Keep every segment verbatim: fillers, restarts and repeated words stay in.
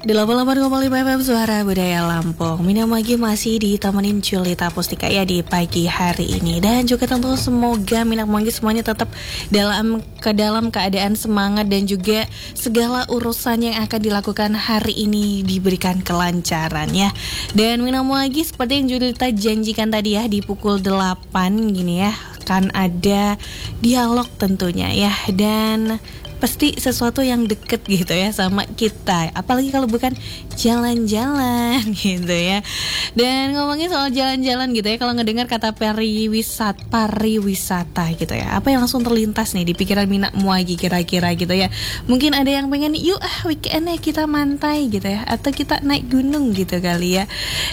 delapan puluh delapan koma lima F M Suara Budaya Lampung. Mina Magi masih ditemenin Julita Pustika ya di pagi hari ini. Dan juga tentu semoga Mina Magi semuanya tetap dalam ke dalam keadaan semangat dan juga segala urusan yang akan dilakukan hari ini diberikan kelancaran ya. Dan Mina Magi seperti yang Julita janjikan tadi ya di pukul delapan gini ya, kan ada dialog tentunya ya, dan pasti sesuatu yang deket gitu ya sama kita, apalagi kalau bukan jalan-jalan gitu ya. Dan ngomongin soal jalan-jalan gitu ya, kalau ngedengar kata pariwisata, pariwisata gitu ya, apa yang langsung terlintas nih di pikiran Mina Muagi kira-kira gitu ya? Mungkin ada yang pengen yuk ah weekendnya kita mantai gitu ya, atau kita naik gunung gitu kali ya.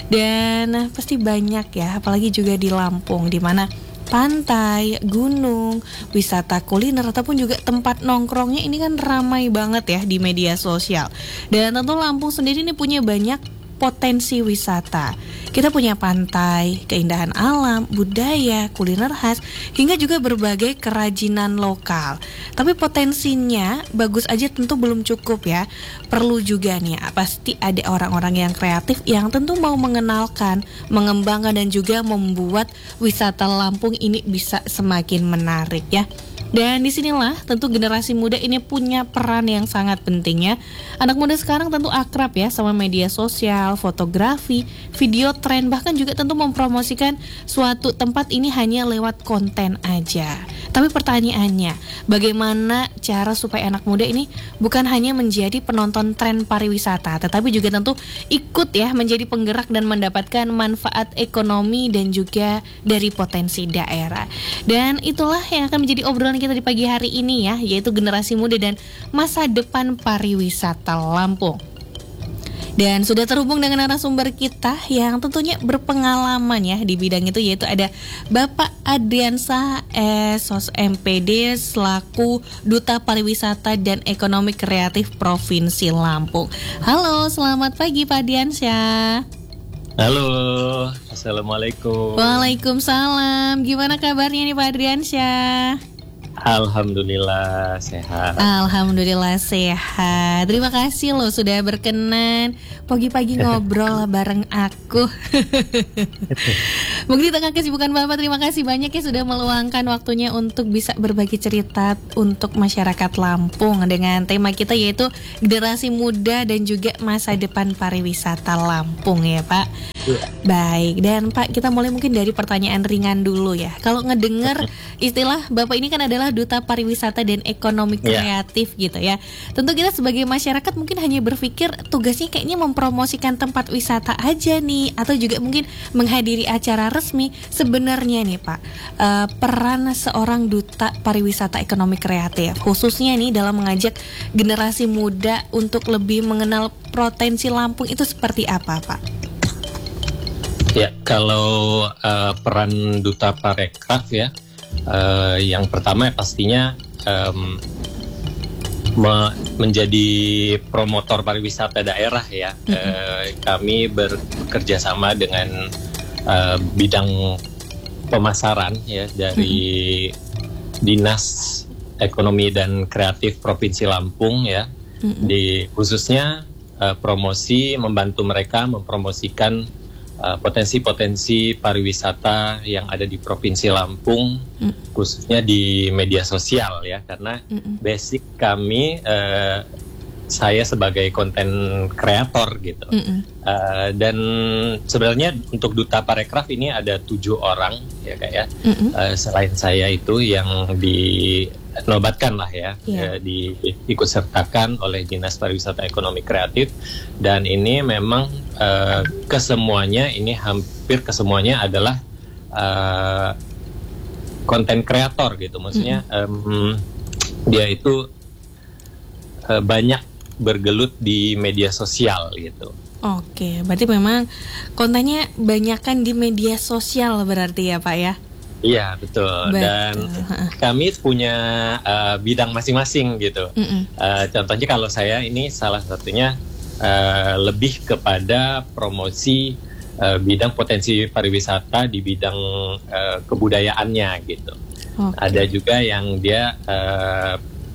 Dan pasti banyak ya, apalagi juga di Lampung, di mana pantai, gunung, wisata kuliner ataupun juga tempat nongkrongnya ini kan ramai banget ya di media sosial. Dan tentu Lampung sendiri ini punya banyak potensi wisata. Kita punya pantai, keindahan alam, budaya, kuliner khas, hingga juga berbagai kerajinan lokal. Tapi potensinya bagus aja tentu belum cukup ya. Perlu juga nih, pasti ada orang-orang yang kreatif yang tentu mau mengenalkan, mengembangkan dan juga membuat wisata Lampung ini bisa semakin menarik ya. Dan disinilah tentu generasi muda ini punya peran yang sangat penting ya. Anak muda sekarang tentu akrab ya sama media sosial, fotografi, video tren, bahkan juga tentu mempromosikan suatu tempat ini hanya lewat konten aja. Tapi pertanyaannya, bagaimana cara supaya anak muda ini bukan hanya menjadi penonton tren pariwisata, tetapi juga tentu ikut ya menjadi penggerak dan mendapatkan manfaat ekonomi dan juga dari potensi daerah. Dan itulah yang akan menjadi obrolan kita di pagi hari ini ya, yaitu generasi muda dan masa depan pariwisata Lampung. Dan sudah terhubung dengan narasumber kita yang tentunya berpengalaman ya di bidang itu, yaitu ada Bapak Adriansyah S, Sos M P D selaku Duta Pariwisata dan Ekonomi Kreatif Provinsi Lampung. Halo, selamat pagi Pak Adriansyah. Halo, Assalamualaikum. Waalaikumsalam. Gimana kabarnya nih Pak Adriansyah? Alhamdulillah sehat. Alhamdulillah sehat. Terima kasih loh sudah berkenan pagi-pagi ngobrol bareng aku. Mungkin di tengah kesibukan Bapak, terima kasih banyak ya sudah meluangkan waktunya untuk bisa berbagi cerita untuk masyarakat Lampung dengan tema kita yaitu generasi muda dan juga masa depan pariwisata Lampung ya Pak. Baik, dan Pak, kita mulai mungkin dari pertanyaan ringan dulu ya. Kalau ngedengar istilah Bapak ini kan adalah Duta Pariwisata dan Ekonomi Kreatif yeah. gitu ya. Tentu kita sebagai masyarakat mungkin hanya berpikir tugasnya kayaknya mempromosikan tempat wisata aja nih, atau juga mungkin menghadiri acara resmi. Sebenarnya nih Pak, uh, peran seorang Duta Pariwisata Ekonomi Kreatif khususnya nih dalam mengajak generasi muda untuk lebih mengenal potensi Lampung itu seperti apa Pak? Ya, kalau uh, peran Duta Parekraf ya, uh, yang pertama pastinya um, me- menjadi promotor pariwisata daerah ya. Mm-hmm. Uh, kami bekerja sama dengan uh, bidang pemasaran ya dari mm-hmm. Dinas Ekonomi dan Kreatif Provinsi Lampung ya. Mm-hmm. Di khususnya uh, promosi, membantu mereka mempromosikan Uh, potensi-potensi pariwisata yang ada di Provinsi Lampung, mm. khususnya di media sosial ya, karena Mm-mm. basic kami, uh, saya sebagai konten kreator gitu, uh, dan sebenarnya untuk Duta Parekraf ini ada tujuh orang ya Kak ya, uh, selain saya itu yang dinobatkan lah ya, yeah. uh, di, ikut sertakan oleh Dinas Pariwisata Ekonomi Kreatif, dan ini memang uh, kesemuanya ini hampir kesemuanya adalah uh, konten kreator gitu, maksudnya um, dia itu uh, banyak bergelut di media sosial gitu. Oke, berarti memang kontennya banyakan di media sosial berarti ya Pak ya? Iya betul. betul. Dan kami punya uh, bidang masing-masing gitu. Uh, contohnya kalau saya ini salah satunya uh, lebih kepada promosi uh, bidang potensi pariwisata di bidang uh, kebudayaannya gitu. Okay. Ada juga yang dia uh,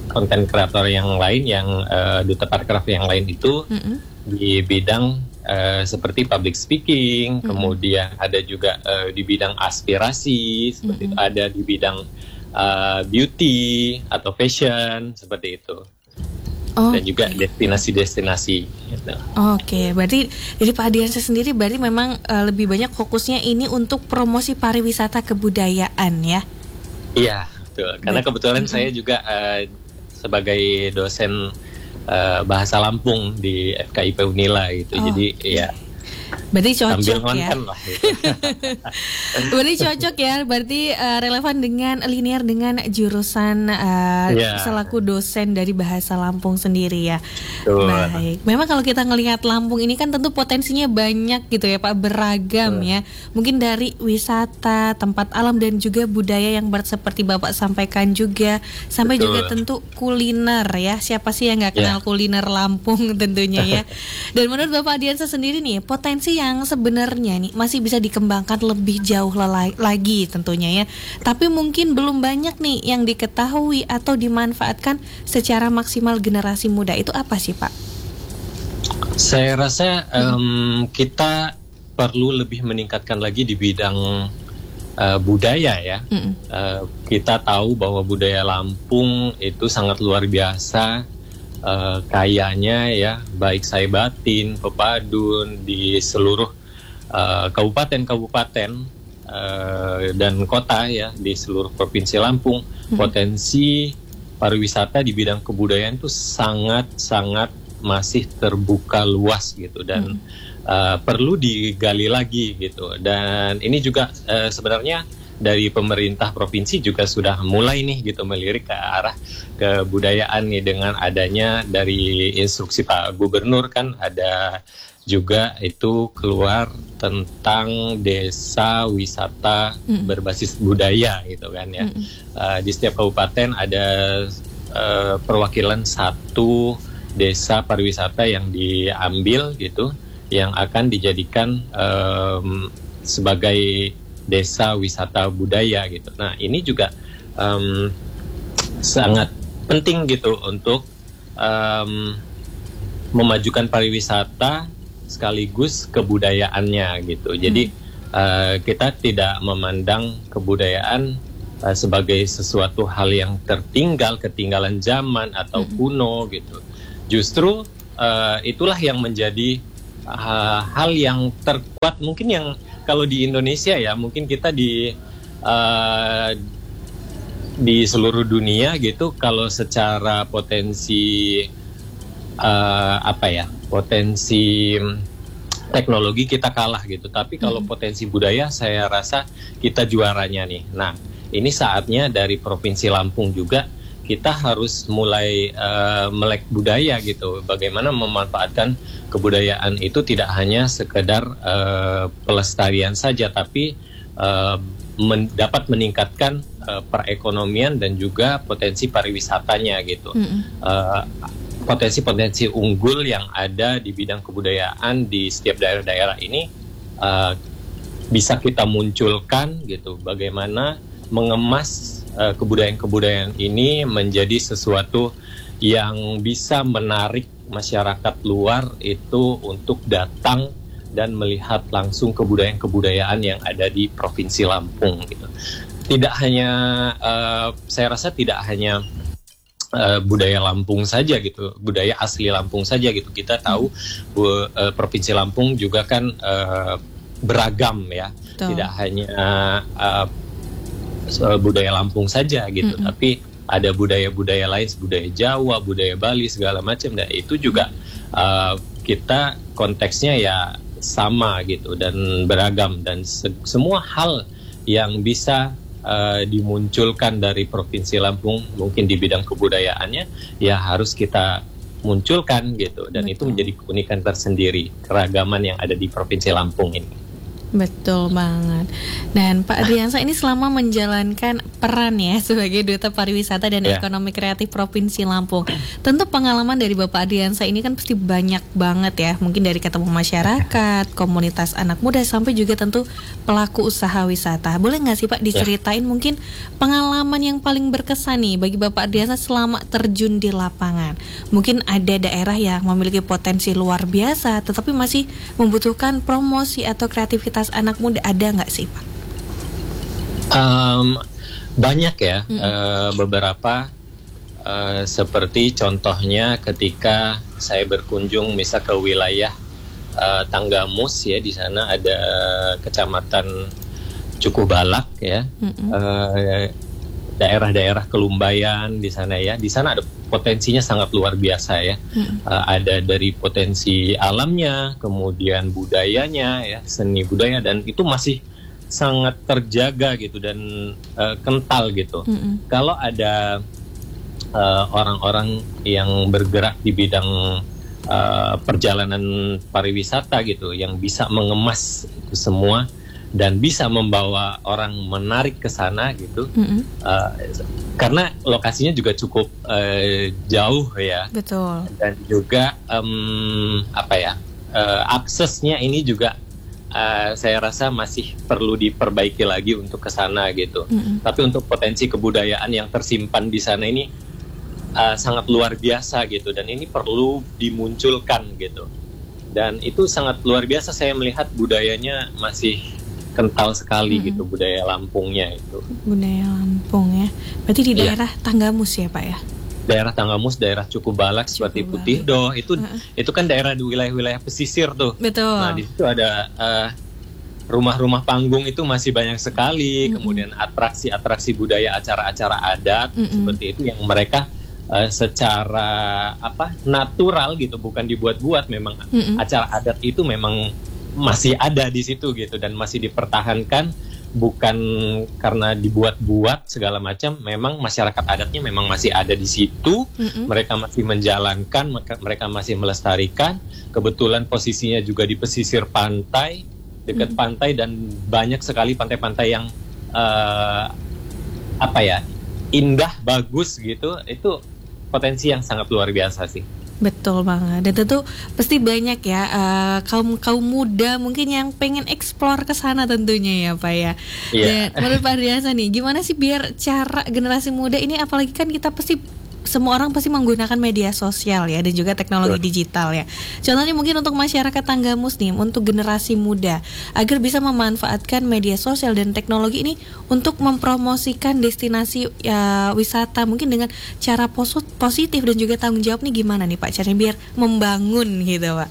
konten kreator yang lain, yang uh, duta parekraf yang lain itu mm-hmm. di bidang uh, seperti public speaking, mm-hmm. kemudian ada juga uh, di bidang aspirasi, seperti mm-hmm. itu, ada di bidang uh, beauty atau fashion seperti itu. Oh, dan juga okay. destinasi-destinasi gitu. Oke, okay, berarti dari Pak Ardiansyah sendiri berarti memang uh, lebih banyak fokusnya ini untuk promosi pariwisata kebudayaan ya? Iya, betul. Karena kebetulan mm-hmm. saya juga uh, sebagai dosen uh, bahasa Lampung di F K I P Unila gitu. Oh, jadi okay. ya. Berarti cocok ya. Lah, gitu. Berarti cocok ya. Berarti uh, relevan dengan linear dengan jurusan uh, yeah. selaku dosen dari bahasa Lampung sendiri ya. Betul. Baik. Memang kalau kita ngelihat Lampung ini kan tentu potensinya banyak gitu ya Pak, beragam Betul. ya. Mungkin dari wisata, tempat alam dan juga budaya yang seperti Bapak sampaikan juga, sampai Betul. juga tentu kuliner ya. Siapa sih yang nggak kenal yeah. kuliner Lampung tentunya ya. Dan menurut Bapak Ardiansyah sendiri nih, potensi yang sebenarnya nih masih bisa dikembangkan lebih jauh lagi tentunya ya. Tapi mungkin belum banyak nih yang diketahui atau dimanfaatkan secara maksimal generasi muda. Itu apa sih Pak? Saya rasa um, kita perlu lebih meningkatkan lagi di bidang uh, budaya ya. Mm-hmm. Uh, kita tahu bahwa budaya Lampung itu sangat luar biasa. Uh, kayanya ya, baik Saibatin, Pepadun di seluruh uh, kabupaten-kabupaten uh, dan kota ya di seluruh provinsi Lampung, hmm. potensi pariwisata di bidang kebudayaan itu sangat-sangat masih terbuka luas gitu dan hmm. uh, perlu digali lagi gitu. Dan ini juga uh, sebenarnya dari pemerintah provinsi juga sudah mulai nih gitu melirik ke arah kebudayaan nih dengan adanya dari instruksi Pak Gubernur, kan ada juga itu keluar tentang desa wisata mm. berbasis budaya gitu kan ya. Mm. Uh, di setiap kabupaten ada uh, perwakilan satu desa pariwisata yang diambil gitu, yang akan dijadikan um, sebagai desa wisata budaya gitu. Nah ini juga um, sangat penting gitu untuk um, memajukan pariwisata sekaligus kebudayaannya gitu. Jadi hmm. uh, kita tidak memandang kebudayaan uh, sebagai sesuatu hal yang tertinggal, ketinggalan zaman atau hmm. kuno gitu. Justru uh, itulah yang menjadi uh, hal yang terkuat mungkin yang kalau di Indonesia ya, mungkin kita di uh, di seluruh dunia gitu, kalau secara potensi uh, apa ya, potensi teknologi kita kalah gitu. Tapi kalau hmm. potensi budaya, saya rasa kita juaranya nih. Nah, ini saatnya dari Provinsi Lampung juga kita harus mulai uh, melek budaya gitu. Bagaimana memanfaatkan kebudayaan itu tidak hanya sekedar uh, pelestarian saja, tapi uh, men- dapat meningkatkan uh, perekonomian dan juga potensi pariwisatanya gitu. Mm-hmm. Uh, potensi-potensi unggul yang ada di bidang kebudayaan di setiap daerah-daerah ini uh, bisa kita munculkan gitu. Bagaimana mengemas uh, kebudayaan-kebudayaan ini menjadi sesuatu yang bisa menarik masyarakat luar itu untuk datang dan melihat langsung kebudayaan-kebudayaan yang ada di Provinsi Lampung gitu. Tidak hanya uh, saya rasa tidak hanya uh, budaya Lampung saja gitu, budaya asli Lampung saja gitu. Kita tahu bu, uh, Provinsi Lampung juga kan uh, beragam ya. Betul. Tidak hanya uh, budaya Lampung saja gitu, mm-hmm. tapi ada budaya-budaya lain, budaya Jawa, budaya Bali segala macam, dan itu juga uh, kita konteksnya ya sama gitu dan beragam, dan se- semua hal yang bisa uh, dimunculkan dari Provinsi Lampung mungkin di bidang kebudayaannya ya harus kita munculkan gitu, dan Betul. Itu menjadi keunikan tersendiri keragaman yang ada di Provinsi Lampung ini. Betul banget. Dan Pak Adriansa ini selama menjalankan peran ya sebagai Duta Pariwisata dan Ya. Ekonomi Kreatif Provinsi Lampung, tentu pengalaman dari Bapak Adriansa ini kan pasti banyak banget ya. Mungkin dari ketemu masyarakat, komunitas anak muda, sampai juga tentu pelaku usaha wisata. Boleh nggak sih Pak diceritain mungkin pengalaman yang paling berkesan nih bagi Bapak Adriansa selama terjun di lapangan? Mungkin ada daerah yang memiliki potensi luar biasa tetapi masih membutuhkan promosi atau kreativitas anak muda, ada nggak sih Pak? Um, banyak ya, Mm-mm. uh, beberapa uh, seperti contohnya ketika saya berkunjung misal ke wilayah uh, Tanggamus ya, di sana ada kecamatan Cukubalak ya, Mm-mm. uh, daerah-daerah Kelumbayan di sana ya, di sana ada potensinya sangat luar biasa ya. Mm-mm. Uh, ada dari potensi alamnya, kemudian budayanya ya, seni budaya, dan itu masih sangat terjaga gitu dan uh, kental gitu. Mm-mm. Kalau ada uh, orang-orang yang bergerak di bidang uh, perjalanan pariwisata gitu, yang bisa mengemas itu semua dan bisa membawa orang menarik ke sana gitu. Mm-mm. Uh, karena lokasinya juga cukup uh, jauh ya, Betul. dan juga um, apa ya, uh, aksesnya ini juga uh, saya rasa masih perlu diperbaiki lagi untuk ke sana gitu. Mm-mm. Tapi untuk potensi kebudayaan yang tersimpan di sana ini uh, sangat luar biasa gitu, dan ini perlu dimunculkan gitu. Dan itu sangat luar biasa, saya melihat budayanya masih kental sekali. Mm-mm. gitu, budaya Lampungnya itu. Budaya Lampung ya. Berarti di Iya. daerah Tanggamus ya Pak ya? Daerah Tanggamus, daerah Cukubalak seperti Cukubalak. Putih Doh itu Uh-uh. itu kan daerah di wilayah-wilayah pesisir tuh. Betul. Nah, di situ ada uh, rumah-rumah panggung itu masih banyak sekali, Mm-mm. kemudian atraksi-atraksi budaya, acara-acara adat Mm-mm. seperti itu yang mereka uh, secara apa natural gitu, bukan dibuat-buat, memang Mm-mm. acara adat itu memang masih ada di situ gitu dan masih dipertahankan, bukan karena dibuat-buat segala macam, memang masyarakat adatnya memang masih ada di situ. Mm-mm. Mereka masih menjalankan, maka- mereka masih melestarikan. Kebetulan posisinya juga di pesisir pantai, dekat Mm. pantai, dan banyak sekali pantai-pantai yang eh, apa ya, indah, bagus gitu. Itu potensi yang sangat luar biasa sih. Betul banget. Dan tentu pasti banyak ya eh, kaum kaum muda mungkin yang pengen eksplor ke sana tentunya ya Pak ya. Iya. Dan menurut Pak Adriansa nih, gimana sih biar cara generasi muda ini, apalagi kan kita pasti semua orang pasti menggunakan media sosial ya, dan juga teknologi Betul. digital ya. Contohnya mungkin untuk masyarakat Tanggamus nih, untuk generasi muda agar bisa memanfaatkan media sosial dan teknologi ini untuk mempromosikan destinasi ya, wisata mungkin dengan cara posu- positif dan juga tanggung jawab nih, gimana nih Pak caranya biar membangun gitu Pak?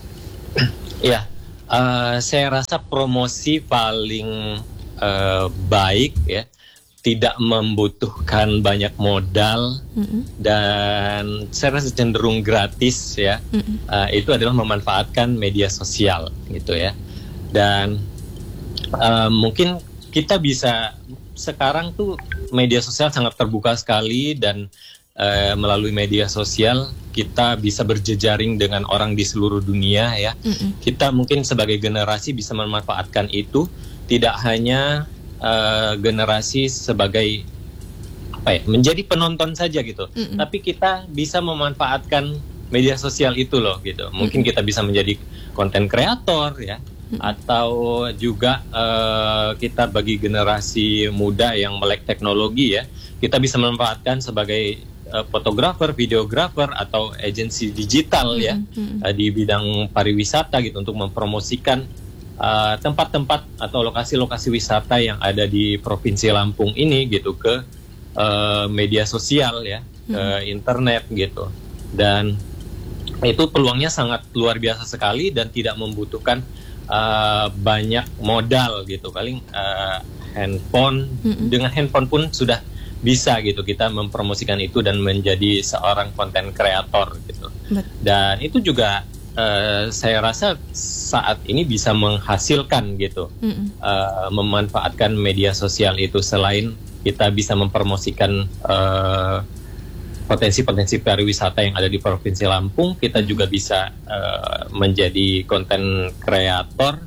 Iya, eh, saya rasa promosi paling eh, baik ya, tidak membutuhkan banyak modal, Mm-mm. dan saya rasa cenderung gratis ya. Mm-mm. Eh, itu adalah memanfaatkan media sosial gitu ya. Dan eh, mungkin kita bisa, sekarang tuh media sosial sangat terbuka sekali, dan eh, melalui media sosial kita bisa berjejaring dengan orang di seluruh dunia ya. Mm-mm. Kita mungkin sebagai generasi bisa memanfaatkan itu, tidak hanya uh, generasi sebagai apa ya, menjadi penonton saja gitu, Mm-mm. tapi kita bisa memanfaatkan media sosial itu loh gitu. Mungkin Mm-mm. kita bisa menjadi konten kreator ya, Mm-mm. atau juga uh, kita bagi generasi muda yang melek teknologi ya, kita bisa memanfaatkan sebagai uh, fotografer, videografer, atau agensi digital ya, Mm-mm. uh, di bidang pariwisata gitu, untuk mempromosikan uh, tempat-tempat atau lokasi-lokasi wisata yang ada di Provinsi Lampung ini gitu ke uh, media sosial ya, ke internet gitu. Dan itu peluangnya sangat luar biasa sekali dan tidak membutuhkan uh, banyak modal gitu. Paling uh, handphone, Mm-mm. dengan handphone pun sudah bisa gitu kita mempromosikan itu dan menjadi seorang konten kreator gitu. Bet- Dan itu juga uh, saya rasa saat ini bisa menghasilkan gitu, Mm-mm. uh, memanfaatkan media sosial itu. Selain kita bisa mempromosikan uh, potensi-potensi pariwisata yang ada di Provinsi Lampung, kita juga bisa uh, menjadi konten kreator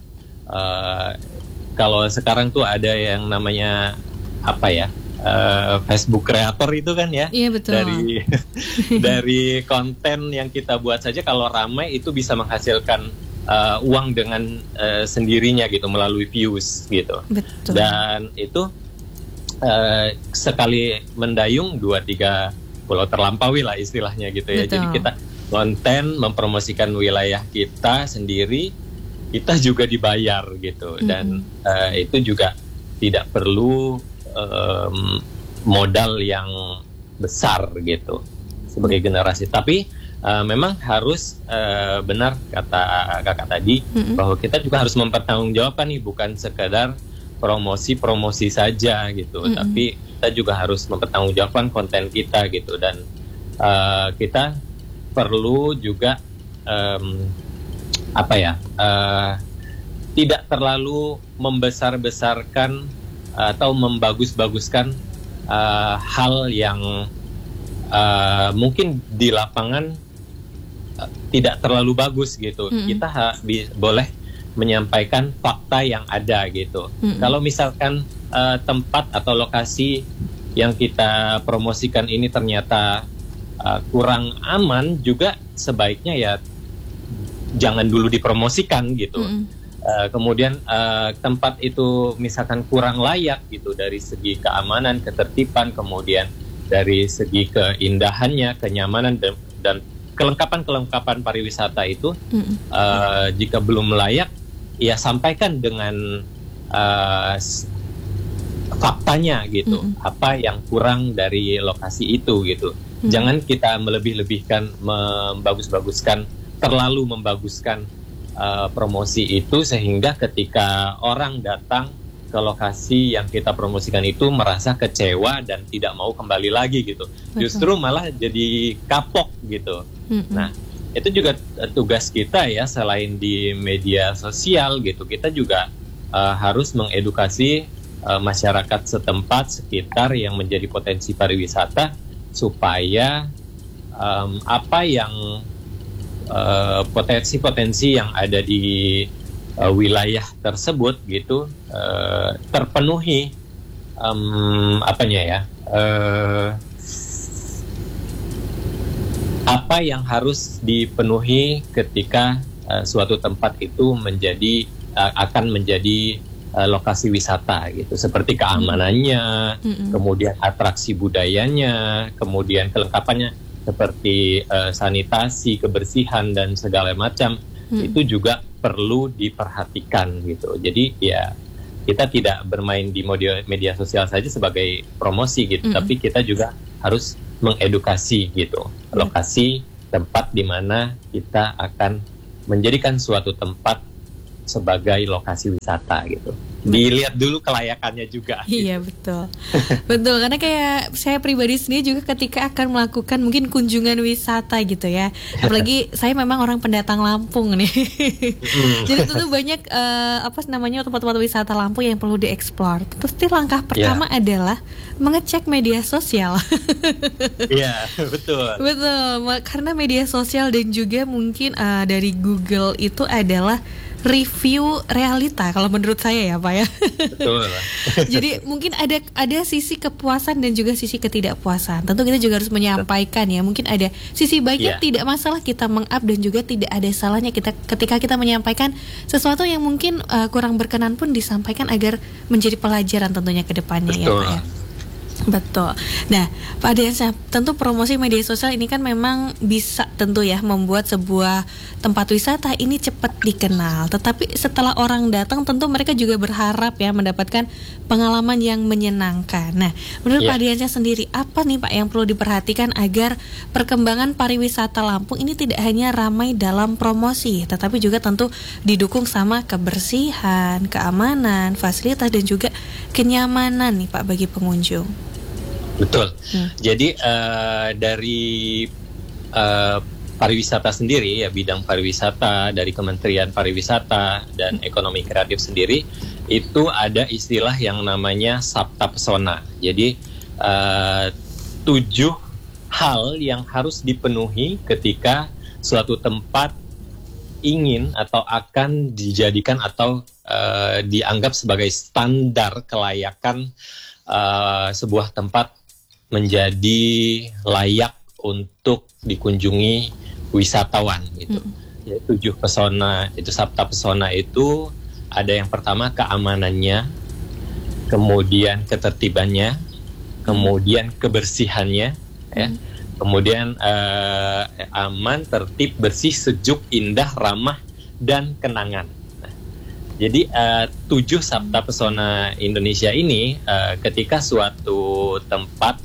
uh, kalau sekarang tuh ada yang namanya apa ya, uh, Facebook Creator itu kan ya. Iya betul. Dari dari konten yang kita buat saja kalau ramai itu bisa menghasilkan uh, uang dengan uh, sendirinya gitu melalui views gitu. Betul. Dan itu uh, sekali mendayung dua tiga pulau terlampaui lah istilahnya gitu ya. Betul. Jadi kita konten mempromosikan wilayah kita sendiri, kita juga dibayar gitu. Mm-hmm. Dan uh, itu juga tidak perlu um, modal yang besar gitu sebagai generasi. Tapi uh, memang harus uh, benar kata kakak tadi, mm-hmm. bahwa kita juga harus mempertanggungjawabkan nih, bukan sekedar promosi-promosi saja gitu, mm-hmm. tapi kita juga harus mempertanggungjawabkan konten kita gitu. Dan uh, kita perlu juga um, apa ya, uh, tidak terlalu membesar-besarkan atau membagus-baguskan uh, hal yang uh, mungkin di lapangan uh, tidak terlalu bagus gitu. Mm-hmm. Kita ha- bi- boleh menyampaikan fakta yang ada gitu. Mm-hmm. Kalau misalkan uh, tempat atau lokasi yang kita promosikan ini ternyata uh, kurang aman, juga sebaiknya ya jangan dulu dipromosikan gitu. Mm-hmm. uh, kemudian uh, tempat itu misalkan kurang layak gitu dari segi keamanan, ketertiban, kemudian dari segi keindahannya, kenyamanan dan, dan kelengkapan-kelengkapan pariwisata itu, mm-hmm. uh, jika belum layak, ya sampaikan dengan uh, faktanya gitu, mm-hmm. apa yang kurang dari lokasi itu gitu. Mm-hmm. Jangan kita melebih-lebihkan, membagus-baguskan, terlalu membaguskan uh, promosi itu sehingga ketika orang datang ke lokasi yang kita promosikan itu merasa kecewa dan tidak mau kembali lagi gitu. Betul. Justru malah jadi kapok gitu. Mm-hmm. Nah, itu juga tugas kita ya, selain di media sosial gitu, kita juga uh, harus mengedukasi uh, masyarakat setempat sekitar yang menjadi potensi pariwisata supaya um, apa yang uh, potensi-potensi yang ada di uh, wilayah tersebut gitu uh, terpenuhi, um, apanya ya, uh, apa yang harus dipenuhi ketika uh, suatu tempat itu menjadi uh, akan menjadi uh, lokasi wisata gitu, seperti keamanannya, mm-hmm. kemudian atraksi budayanya, kemudian kelengkapannya seperti uh, sanitasi, kebersihan dan segala macam, mm. itu juga perlu diperhatikan gitu. Jadi ya kita tidak bermain di media, media sosial saja sebagai promosi gitu, mm-hmm. tapi kita juga harus mengedukasi gitu, lokasi tempat di mana kita akan menjadikan suatu tempat sebagai lokasi wisata gitu. Dilihat dulu kelayakannya juga. Iya gitu. betul, betul. Karena kayak saya pribadi sendiri juga ketika akan melakukan mungkin kunjungan wisata gitu ya. Apalagi saya memang orang pendatang Lampung nih. Jadi itu tuh banyak uh, apa namanya tempat-tempat wisata Lampung yang perlu dieksplor. Pasti langkah pertama yeah. adalah mengecek media sosial. Iya betul. Betul, karena media sosial dan juga mungkin uh, dari Google itu adalah review realita kalau menurut saya ya Pak ya. Betul. Jadi mungkin ada ada sisi kepuasan dan juga sisi ketidakpuasan. Tentu kita juga harus menyampaikan ya. Mungkin ada sisi baiknya, yeah. tidak masalah kita meng-up, dan juga tidak ada salahnya kita ketika kita menyampaikan sesuatu yang mungkin uh, kurang berkenan pun disampaikan agar menjadi pelajaran tentunya ke depannya. Betul. Ya Pak ya. Betul. Nah, Pak Ardiansyah, tentu promosi media sosial ini kan memang bisa tentu ya membuat sebuah tempat wisata ini cepat dikenal. Tetapi setelah orang datang, tentu mereka juga berharap ya mendapatkan pengalaman yang menyenangkan. Nah, menurut yeah. Pak Ardiansyah sendiri, apa nih Pak yang perlu diperhatikan agar perkembangan pariwisata Lampung ini tidak hanya ramai dalam promosi, tetapi juga tentu didukung sama kebersihan, keamanan, fasilitas dan juga kenyamanan nih Pak bagi pengunjung. Betul. Hmm. Jadi uh, dari uh, pariwisata sendiri ya, bidang pariwisata dari Kementerian Pariwisata dan Ekonomi Kreatif sendiri itu ada istilah yang namanya Sabta Pesona. Jadi uh, tujuh hal yang harus dipenuhi ketika suatu tempat ingin atau akan dijadikan atau uh, dianggap sebagai standar kelayakan uh, sebuah tempat menjadi layak untuk dikunjungi wisatawan gitu. Mm. Ya, tujuh pesona itu, sabta pesona itu ada yang pertama keamanannya, kemudian ketertibannya, kemudian kebersihannya, mm. ya, kemudian uh, aman, tertib, bersih, sejuk, indah, ramah, dan kenangan. Nah, jadi uh, tujuh sabta pesona Indonesia ini uh, ketika suatu tempat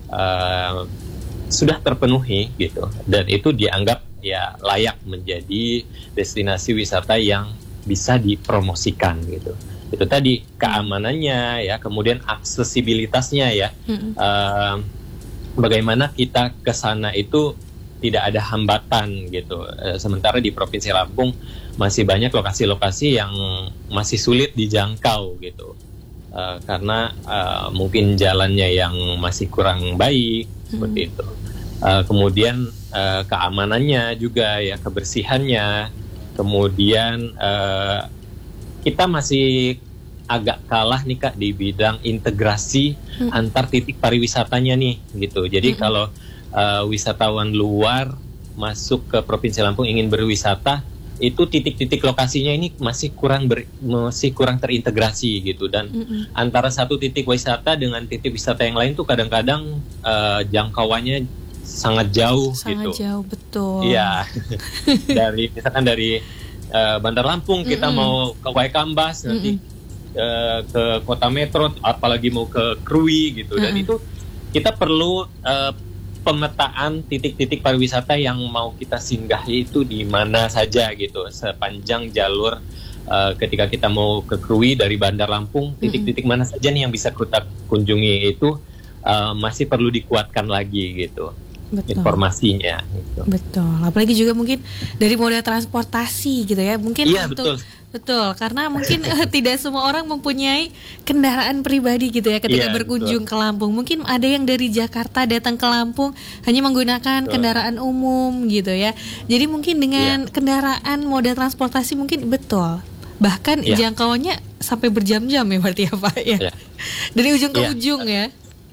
uh, sudah terpenuhi gitu, dan itu dianggap ya layak menjadi destinasi wisata yang bisa dipromosikan gitu. Itu tadi keamanannya ya, kemudian aksesibilitasnya ya. Mm-hmm. Uh, bagaimana kita ke sana itu tidak ada hambatan gitu. Uh, sementara di Provinsi Lampung masih banyak lokasi-lokasi yang masih sulit dijangkau gitu. Uh, karena uh, mungkin jalannya yang masih kurang baik, mm-hmm. seperti itu. Uh, kemudian uh, keamanannya juga ya, kebersihannya, kemudian uh, kita masih agak kalah nih Kak di bidang integrasi hmm. antar titik pariwisatanya nih gitu. Jadi hmm. kalau uh, wisatawan luar masuk ke Provinsi Lampung ingin berwisata, itu titik-titik lokasinya ini masih kurang ber, masih kurang terintegrasi gitu, dan hmm. antara satu titik wisata dengan titik wisata yang lain tuh kadang-kadang uh, jangkauannya sangat jauh sangat gitu. jauh, betul. Iya. Dari misalkan dari uh, Bandar Lampung kita mm-mm. mau ke Waikambas, nanti uh, ke Kota Metro, apalagi mau ke Krui gitu. Mm-mm. Dan itu kita perlu uh, pemetaan titik-titik pariwisata yang mau kita singgahi itu di mana saja gitu, sepanjang jalur. Uh, ketika kita mau ke Krui dari Bandar Lampung, titik-titik mana saja nih yang bisa kita kunjungi itu uh, masih perlu dikuatkan lagi gitu. Betul. Informasinya gitu. Betul. Apalagi juga mungkin dari moda transportasi gitu ya. Mungkin iya, untuk betul. Betul, karena mungkin tidak semua orang mempunyai kendaraan pribadi gitu ya ketika iya, berkunjung betul. ke Lampung. Mungkin ada yang dari Jakarta datang ke Lampung hanya menggunakan betul. kendaraan umum gitu ya. Jadi mungkin dengan iya. kendaraan moda transportasi mungkin betul. Bahkan iya. jangkauannya sampai berjam-jam ya berarti ya Pak ya. Iya. Dari ujung ke iya. ujung ya.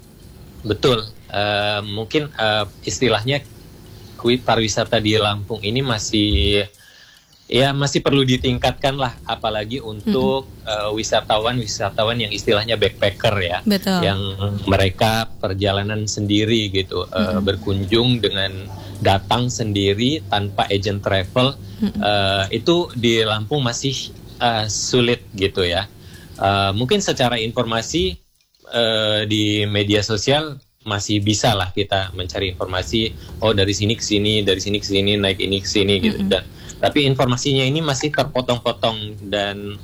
Betul. Uh, mungkin uh, istilahnya kuit pariwisata di Lampung ini masih ya masih perlu ditingkatkan lah, apalagi untuk mm-hmm. uh, wisatawan-wisatawan yang istilahnya backpacker ya. Betul. Yang mereka perjalanan sendiri gitu, mm-hmm. uh, berkunjung dengan datang sendiri tanpa agent travel, mm-hmm. uh, itu di Lampung masih uh, sulit gitu ya. Uh, mungkin secara informasi uh, di media sosial masih bisa lah kita mencari informasi, oh dari sini ke sini, dari sini ke sini, naik ini ke sini gitu. Mm-hmm. Dan tapi informasinya ini masih terpotong-potong dan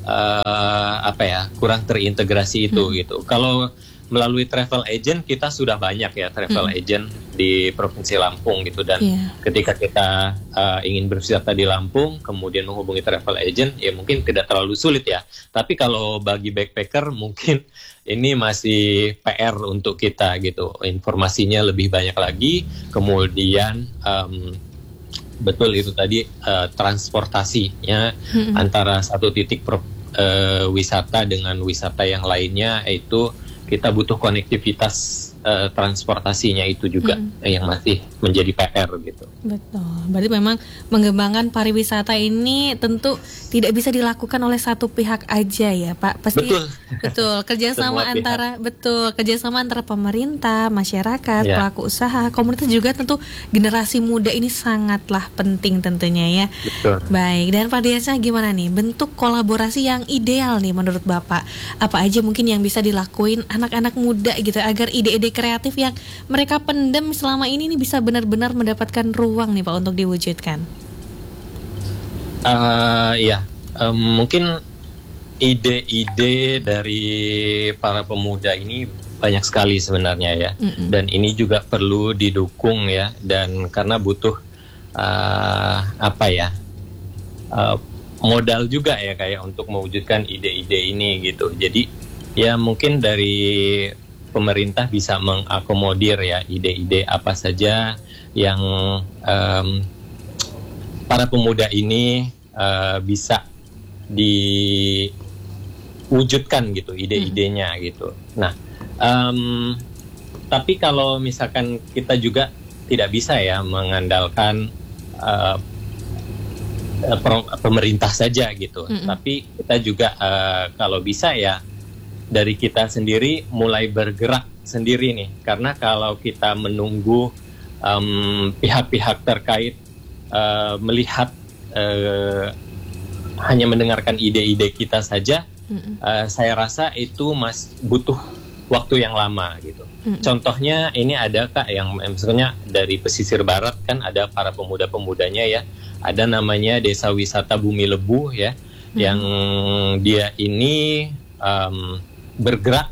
uh, apa ya, kurang terintegrasi itu mm-hmm. gitu. Kalau melalui travel agent kita sudah banyak ya travel mm-hmm. agent di Provinsi Lampung gitu, dan yeah. ketika kita uh, ingin berwisata di Lampung kemudian menghubungi travel agent ya mungkin tidak terlalu sulit ya. Tapi kalau bagi backpacker mungkin ini masih P R untuk kita gitu. Informasinya lebih banyak lagi, kemudian um, betul itu tadi uh, transportasinya hmm. antara satu titik pro, uh, wisata dengan wisata yang lainnya, itu kita butuh konektivitas uh, transportasinya itu juga hmm. yang masih menjadi P R gitu. Betul. Berarti memang mengembangkan pariwisata ini tentu tidak bisa dilakukan oleh satu pihak aja ya Pak. Pasti betul. Betul. Kerjasama antara pihak. betul kerjasama antara pemerintah, masyarakat, ya. pelaku usaha, komunitas juga tentu generasi muda ini sangatlah penting tentunya ya. Betul. Baik. Dan Pak Diansyah gimana nih bentuk kolaborasi yang ideal nih menurut Bapak? Apa aja mungkin yang bisa dilakuin anak-anak muda gitu agar ide-ide kreatif yang mereka pendam selama ini nih bisa benar-benar mendapatkan ruang nih Pak untuk diwujudkan? Uh, ya, um, mungkin ide-ide dari para pemuda ini banyak sekali sebenarnya ya, mm-hmm. dan ini juga perlu didukung ya, dan karena butuh uh, apa ya uh, modal juga ya kayak untuk mewujudkan ide-ide ini gitu. Jadi ya mungkin dari pemerintah bisa mengakomodir ya ide-ide apa saja yang um, para pemuda ini uh, bisa diwujudkan gitu ide-idenya gitu. Nah, um, tapi kalau misalkan kita juga tidak bisa ya mengandalkan uh, pemerintah saja gitu, mm-hmm. tapi kita juga uh, kalau bisa ya dari kita sendiri mulai bergerak sendiri nih, karena kalau kita menunggu um, pihak-pihak terkait uh, melihat uh, hanya mendengarkan ide-ide kita saja, mm-hmm. uh, saya rasa itu mas butuh waktu yang lama gitu. Mm-hmm. Contohnya ini ada Kak yang misalnya dari pesisir barat kan ada para pemuda-pemudanya ya, ada namanya Desa Wisata Bumi Lebu ya, mm-hmm. yang dia ini um, bergerak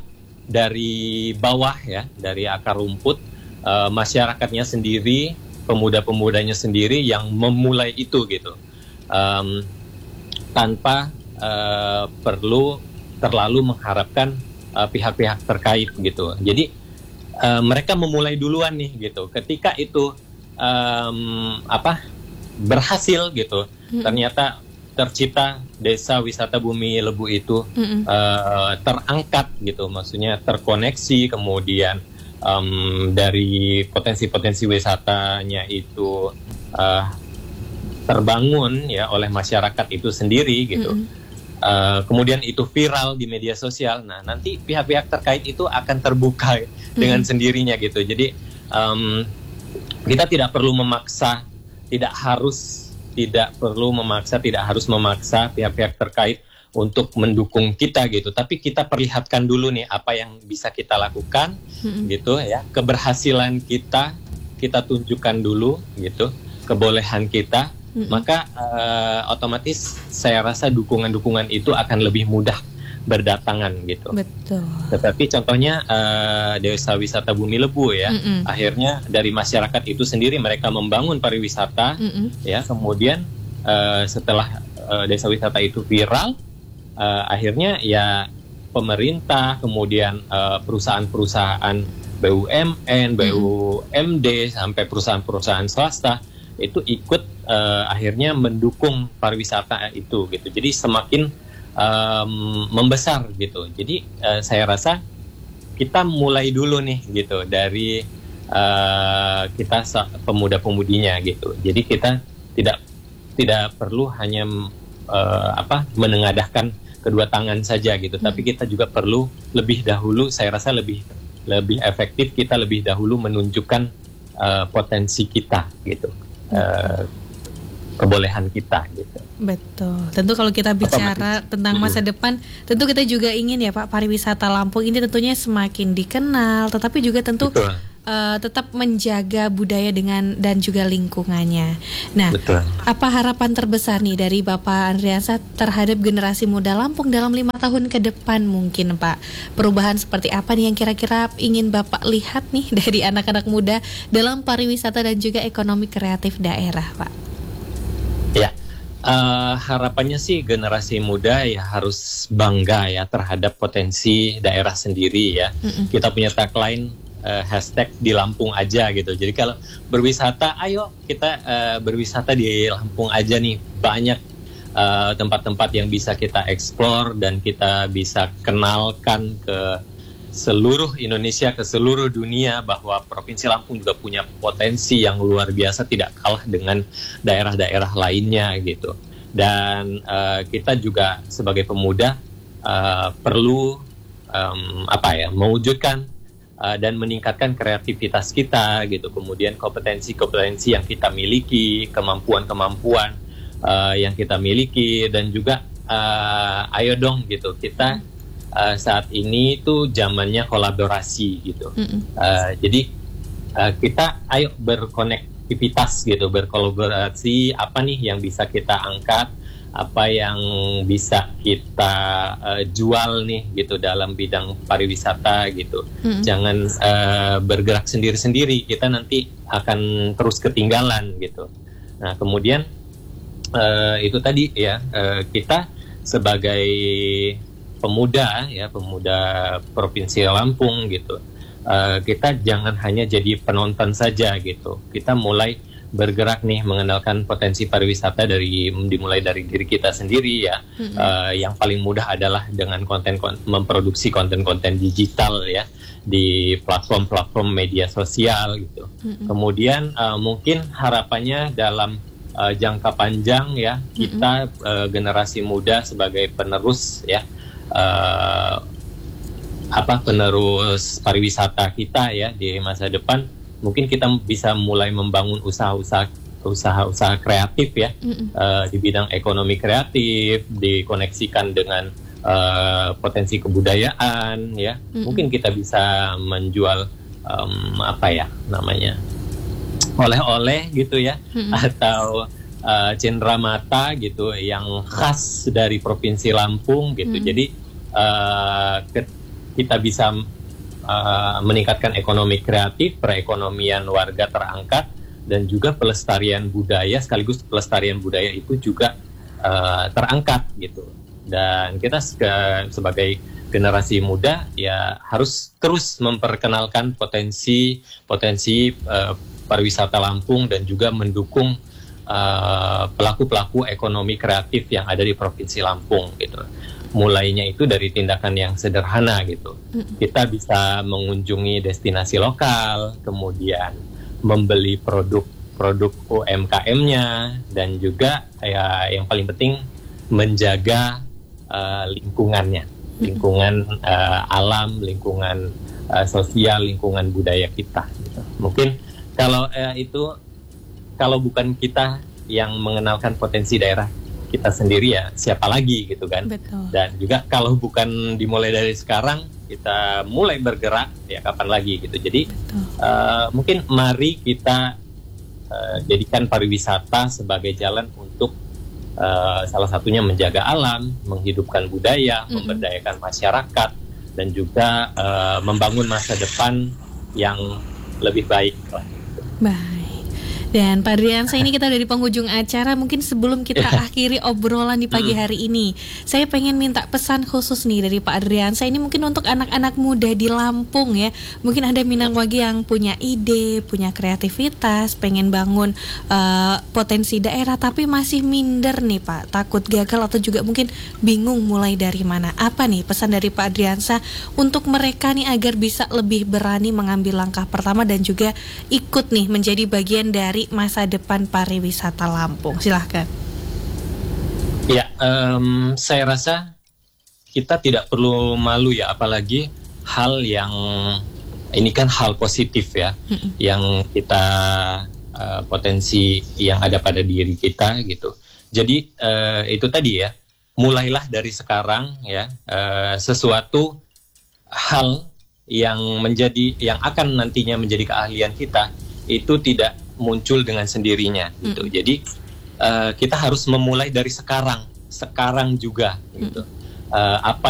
dari bawah ya, dari akar rumput, uh, masyarakatnya sendiri, pemuda-pemudanya sendiri yang memulai itu gitu. Um, tanpa uh, perlu terlalu mengharapkan uh, pihak-pihak terkait gitu. Jadi uh, mereka memulai duluan nih gitu. Ketika itu um, apa berhasil gitu, mm-hmm. ternyata tercipta Desa Wisata Bumi Lebu itu mm-hmm. uh, terangkat gitu, maksudnya terkoneksi, kemudian um, dari potensi-potensi wisatanya itu uh, terbangun ya oleh masyarakat itu sendiri gitu. Mm-hmm. Uh, kemudian itu viral di media sosial. Nah, nanti pihak-pihak terkait itu akan terbuka mm-hmm. dengan sendirinya gitu. Jadi um, kita tidak perlu memaksa, tidak harus, tidak perlu memaksa, tidak harus memaksa pihak-pihak terkait untuk mendukung kita gitu. Tapi kita perlihatkan dulu nih apa yang bisa kita lakukan mm-hmm. gitu ya. Keberhasilan kita kita tunjukkan dulu gitu. Kebolehan kita. Mm-hmm. Maka uh, otomatis saya rasa dukungan-dukungan itu akan lebih mudah berdatangan gitu. Betul. Tetapi contohnya uh, Desa Wisata Bumi Lebu ya, mm-hmm. akhirnya dari masyarakat itu sendiri mereka membangun pariwisata, mm-hmm. ya. Kemudian uh, setelah uh, Desa Wisata itu viral, uh, akhirnya ya pemerintah, kemudian uh, perusahaan-perusahaan B U M N, B U M D, mm-hmm. sampai perusahaan-perusahaan swasta itu ikut uh, akhirnya mendukung pariwisata itu gitu. Jadi semakin um, membesar gitu. Jadi uh, saya rasa kita mulai dulu nih gitu dari uh, kita pemuda-pemudinya gitu. Jadi kita tidak tidak perlu hanya uh, apa menengadahkan kedua tangan saja gitu, hmm. tapi kita juga perlu lebih dahulu, saya rasa lebih lebih efektif kita lebih dahulu menunjukkan uh, potensi kita gitu. Uh, kebolehan kita gitu. Betul. Tentu kalau kita bicara Otomatis. tentang masa depan, tentu kita juga ingin ya Pak, pariwisata Lampung ini tentunya semakin dikenal, tetapi juga tentu uh, tetap menjaga budaya dengan dan juga lingkungannya. Nah, Betul. apa harapan terbesar nih dari Bapak Andriansyah terhadap generasi muda Lampung dalam lima tahun ke depan mungkin Pak? Perubahan seperti apa nih yang kira-kira ingin Bapak lihat nih dari anak-anak muda dalam pariwisata dan juga ekonomi kreatif daerah Pak? Ya, uh, harapannya sih generasi muda ya harus bangga ya terhadap potensi daerah sendiri ya. Mm-mm. Kita punya tagline uh, hashtag di Lampung aja gitu. Jadi kalau berwisata, ayo kita uh, berwisata di Lampung aja nih. Banyak uh, tempat-tempat yang bisa kita eksplor dan kita bisa kenalkan ke seluruh Indonesia, ke seluruh dunia bahwa Provinsi Lampung juga punya potensi yang luar biasa, tidak kalah dengan daerah-daerah lainnya gitu. Dan uh, kita juga sebagai pemuda uh, perlu um, apa ya mewujudkan uh, dan meningkatkan kreativitas kita gitu. Kemudian kompetensi-kompetensi yang kita miliki, kemampuan-kemampuan uh, yang kita miliki, dan juga uh, ayo dong gitu kita Uh, saat ini tuh zamannya kolaborasi gitu. Uh, jadi uh, kita ayo berkonektivitas gitu, berkolaborasi, apa nih yang bisa kita angkat, apa yang bisa kita uh, jual nih gitu dalam bidang pariwisata gitu. Mm-hmm. Jangan uh, bergerak sendiri-sendiri, kita nanti akan terus ketinggalan gitu. Nah kemudian uh, itu tadi ya uh, kita sebagai pemuda ya pemuda Provinsi Lampung gitu, uh, kita jangan hanya jadi penonton saja gitu, kita mulai bergerak nih mengenalkan potensi pariwisata dari dimulai dari diri kita sendiri ya. Mm-hmm. Uh, yang paling mudah adalah dengan konten, konten memproduksi konten-konten digital ya di platform-platform media sosial gitu. Mm-hmm. Kemudian uh, mungkin harapannya dalam uh, jangka panjang ya mm-hmm. kita uh, generasi muda sebagai penerus ya uh, apa penerus pariwisata kita ya di masa depan. Mungkin kita bisa mulai membangun usaha-usaha usaha-usaha kreatif ya uh, di bidang ekonomi kreatif, dikoneksikan dengan uh, potensi kebudayaan ya. Mm-mm. Mungkin kita bisa menjual um, apa ya namanya oleh-oleh gitu ya. Mm-mm. Atau uh, cenderamata gitu yang khas dari provinsi Lampung gitu. Mm. Jadi uh, ke- kita bisa Uh, meningkatkan ekonomi kreatif, perekonomian warga terangkat, dan juga pelestarian budaya sekaligus pelestarian budaya itu juga uh, terangkat gitu. Dan kita se- sebagai generasi muda ya harus terus memperkenalkan potensi potensi uh, pariwisata Lampung dan juga mendukung uh, pelaku-pelaku ekonomi kreatif yang ada di provinsi Lampung gitu. Mulainya itu dari tindakan yang sederhana gitu. Kita bisa mengunjungi destinasi lokal, kemudian membeli produk-produk U M K M-nya, dan juga ya yang paling penting menjaga uh, lingkungannya, lingkungan uh, alam, lingkungan uh, sosial, lingkungan budaya kita. Gitu. Mungkin kalau uh, itu kalau bukan kita yang mengenalkan potensi daerah kita sendiri ya siapa lagi gitu kan. Betul. Dan juga kalau bukan dimulai dari sekarang kita mulai bergerak ya kapan lagi gitu. Jadi uh, mungkin mari kita uh, jadikan pariwisata sebagai jalan untuk uh, salah satunya menjaga alam, menghidupkan budaya, mm-hmm. memberdayakan masyarakat, dan juga uh, membangun masa depan yang lebih baik lah. Baik. Dan Pak Adriansa, ini kita dari penghujung acara. Mungkin sebelum kita akhiri obrolan di pagi hari ini, saya pengen minta pesan khusus nih dari Pak Adriansa. Ini mungkin untuk anak-anak muda di Lampung ya. Mungkin ada Minang Wage yang punya ide, punya kreativitas, pengen bangun uh, potensi daerah, tapi masih minder nih Pak, takut gagal atau juga mungkin bingung mulai dari mana. Apa nih pesan dari Pak Adriansa untuk mereka nih agar bisa lebih berani mengambil langkah pertama dan juga ikut nih menjadi bagian dari masa depan pariwisata Lampung? Silahkan. Ya, um, saya rasa kita tidak perlu malu ya, apalagi hal yang ini kan hal positif ya, mm-hmm. yang kita uh, potensi yang ada pada diri kita gitu. Jadi uh, itu tadi ya, mulailah dari sekarang ya, uh, sesuatu hal yang menjadi yang akan nantinya menjadi keahlian kita itu tidak muncul dengan sendirinya gitu. Hmm. Jadi uh, kita harus memulai dari sekarang, sekarang juga gitu. Hmm. Uh, apa